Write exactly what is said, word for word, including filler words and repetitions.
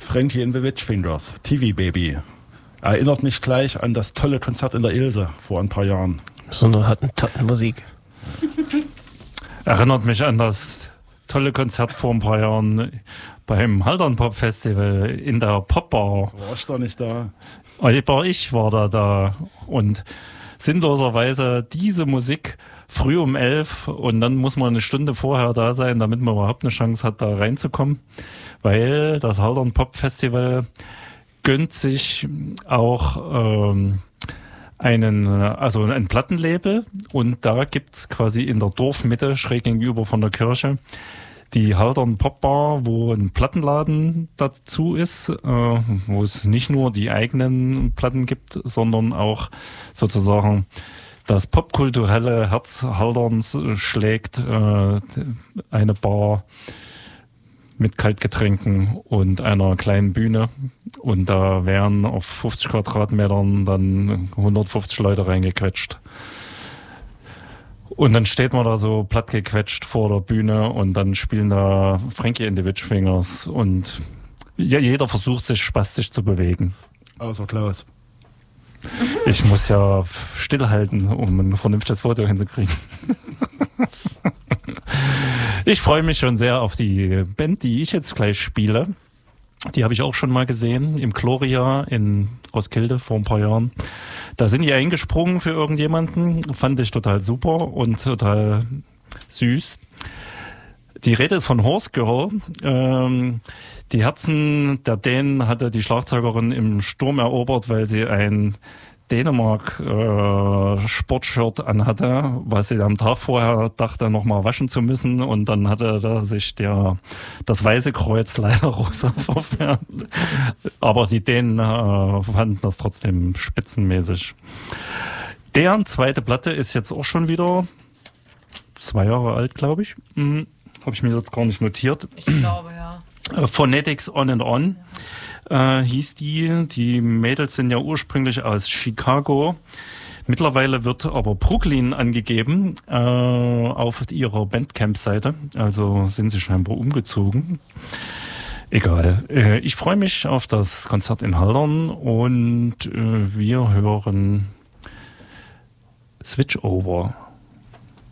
Frankie and the Witchfingers, T V Baby. Erinnert mich gleich an das tolle Konzert in der Ilse vor ein paar Jahren. Sondern hat eine tolle Musik. Erinnert mich an das tolle Konzert vor ein paar Jahren beim Haldern Pop Festival in der Popbar. War ich da nicht da? Aber ich war da da und sinnloserweise diese Musik früh um elf und dann muss man eine Stunde vorher da sein, damit man überhaupt eine Chance hat, da reinzukommen, weil das Haldern Pop Festival gönnt sich auch ähm, einen, also ein Plattenlabel und da gibt's quasi in der Dorfmitte schräg gegenüber von der Kirche die Haldern Popbar, wo ein Plattenladen dazu ist, äh, wo es nicht nur die eigenen Platten gibt, sondern auch sozusagen das popkulturelle Herz Halderns schlägt, äh, eine Bar mit Kaltgetränken und einer kleinen Bühne. Und da werden auf fünfzig Quadratmetern dann hundertfünfzig Leute reingequetscht. Und dann steht man da so plattgequetscht vor der Bühne und dann spielen da Frankie and the Witchfingers und ja, jeder versucht sich spastisch zu bewegen. Außer Klaus. Ich muss ja stillhalten, um ein vernünftiges Foto hinzukriegen. Ich freue mich schon sehr auf die Band, die ich jetzt gleich spiele. Die habe ich auch schon mal gesehen im Gloria in Roskilde vor ein paar Jahren. Da sind die eingesprungen für irgendjemanden. Fand ich total super und total süß. Die Rede ist von Horse Girl. Ähm, die Herzen der Dänen hatte die Schlagzeugerin im Sturm erobert, weil sie ein Dänemark-Sportshirt äh, anhatte, was sie am Tag vorher dachte, nochmal waschen zu müssen. Und dann hatte da sich der, das Weiße Kreuz leider rosa verfärbt. Aber die Dänen äh, fanden das trotzdem spitzenmäßig. Deren zweite Platte ist jetzt auch schon wieder zwei Jahre alt, glaube ich. Hm, habe ich mir jetzt gar nicht notiert. Ich glaube, ja. Phonetics On and On. Äh, hieß die. Die Mädels sind ja ursprünglich aus Chicago. Mittlerweile wird aber Brooklyn angegeben äh, auf ihrer Bandcamp-Seite. Also sind sie scheinbar umgezogen. Egal. Äh, ich freue mich auf das Konzert in Haldern und äh, wir hören Switch Over.